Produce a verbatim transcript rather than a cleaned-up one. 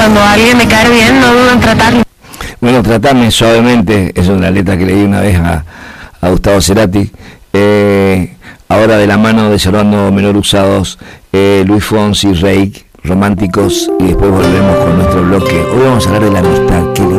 cuando alguien me cae bien, no dudo en tratarlo. Bueno, Tratame Suavemente es una letra que le di una vez a, a Gustavo Cerati. Eh, ahora de la mano de Salvando Menor Usados, eh, Luis Fonsi, Reik, Románticos, y después volvemos con nuestro bloque. Hoy vamos a hablar de la amistad.